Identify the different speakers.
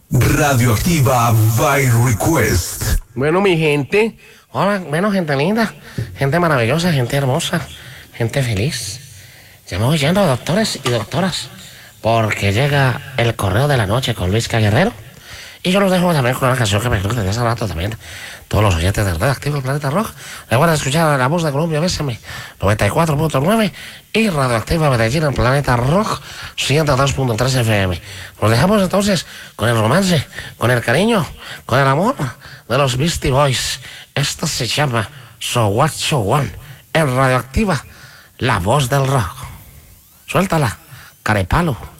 Speaker 1: Radioactiva by Request.
Speaker 2: Bueno, mi gente, hola, bueno, gente linda, gente maravillosa, gente hermosa, gente feliz. Ya me voy yendo, doctores y doctoras, porque llega el correo de la noche con Luis Guerrero. Y yo los dejo también con una canción que me gusta desde hace rato también. Todos los oyentes del Radioactivo del Planeta Rock. Recuerden escuchar la voz de Colombia, Bésame, 94.9 y Radioactiva Medellín, el Planeta Rock, 102.3 FM. Nos dejamos entonces con el romance, con el cariño, con el amor de los Beastie Boys. Esto se llama So What So One, en Radioactiva, la voz del rock. Suéltala, carepalo.